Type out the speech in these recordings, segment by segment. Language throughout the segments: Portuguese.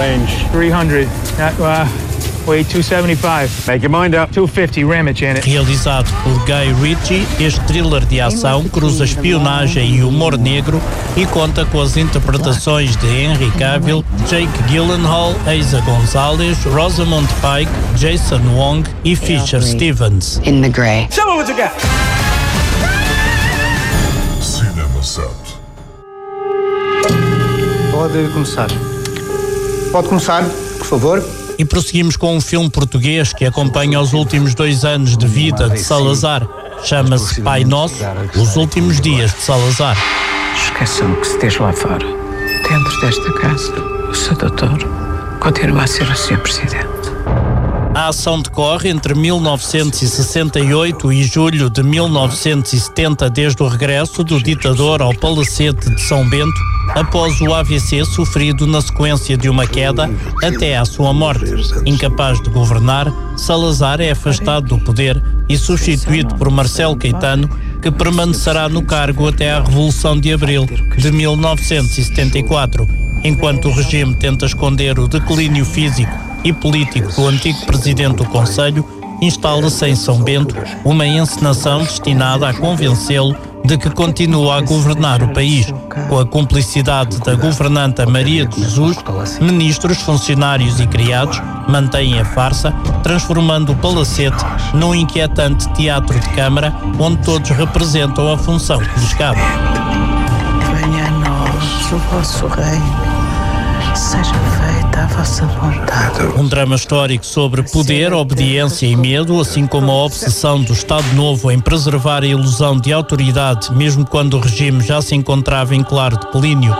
range? 300. Weight 275. Make your mind up. 250, Ramage in it. Realizado por Guy Ritchie, este thriller de ação cruza espionagem e humor negro e conta com as interpretações de Henry Cavill, Jake Gyllenhaal, Eiza Gonzalez, Rosamund Pike, Jason Wong e Fisher Stevens. In the Grey. Show me what you got. Cinema 7. Pode começar. Pode começar, por favor. E prosseguimos com um filme português que acompanha os últimos 2 anos de vida de Salazar. Chama-se Pai Nosso, Os Últimos Dias de Salazar. Esqueçam que se esteja lá fora. Dentro desta casa, o seu doutor continua a ser o Sr. Presidente. A ação decorre entre 1968 e julho de 1970, desde o regresso do ditador ao Palacete de São Bento, após o AVC sofrido na sequência de uma queda até à sua morte. Incapaz de governar, Salazar é afastado do poder e substituído por Marcelo Caetano, que permanecerá no cargo até à Revolução de Abril de 1974, enquanto o regime tenta esconder o declínio físico e político do antigo presidente do Conselho. Instala-se em São Bento uma encenação destinada a convencê-lo de que continua a governar o país. Com a cumplicidade da governanta Maria de Jesus, ministros, funcionários e criados mantêm a farsa, transformando o Palacete num inquietante teatro de câmara onde todos representam a função que lhes cabe. Venha a nós o vosso reino. Seja feita a vossa vontade. Um drama histórico sobre poder, obediência e medo, assim como a obsessão do Estado Novo em preservar a ilusão de autoridade, mesmo quando o regime já se encontrava em claro declínio.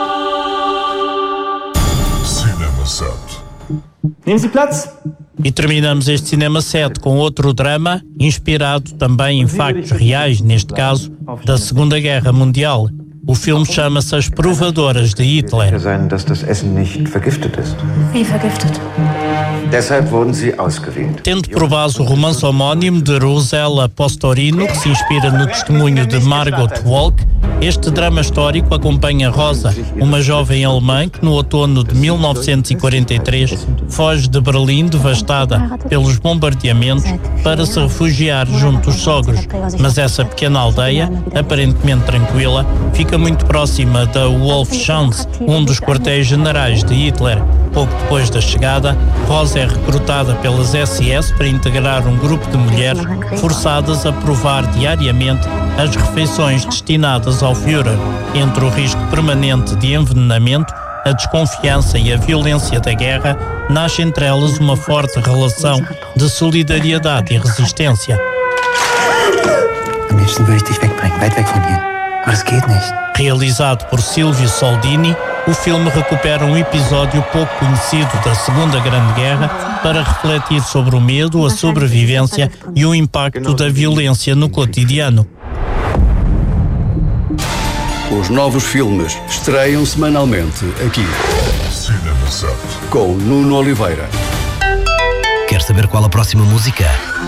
Cinema 7. Nehmen Sie Platz. E terminamos este Cinema 7 com outro drama, inspirado também em factos reais, neste caso, da Segunda Guerra Mundial. O filme chama-se As Provadoras de Hitler. Sein, dass das Essen nicht vergiftet ist. Wie vergiftet? Deshalb wurden sie ausgewählt. Tendo por base o romance homónimo de Rosella Postorino, que se inspira no testemunho de Margot Wolk, este drama histórico acompanha Rosa, uma jovem alemã que no outono de 1943 foge de Berlim devastada pelos bombardeamentos para se refugiar junto dos sogros. Mas essa pequena aldeia, aparentemente tranquila, fica muito próxima da Wolfschanze, um dos quartéis-generais de Hitler. Pouco depois da chegada, Rosa é recrutada pelas SS para integrar um grupo de mulheres forçadas a provar diariamente as refeições destinadas ao Führer. Entre o risco permanente de envenenamento, a desconfiança e a violência da guerra, nasce entre elas uma forte relação de solidariedade e resistência. Am liebsten würde ich dich wegbringen, weit weg von hier. Aber es geht nicht. Realizado por Silvio Soldini, o filme recupera um episódio pouco conhecido da Segunda Grande Guerra para refletir sobre o medo, a sobrevivência e o impacto da violência no cotidiano. Os novos filmes estreiam semanalmente aqui. Cinema 7. Com Nuno Oliveira. Quer saber qual a próxima música?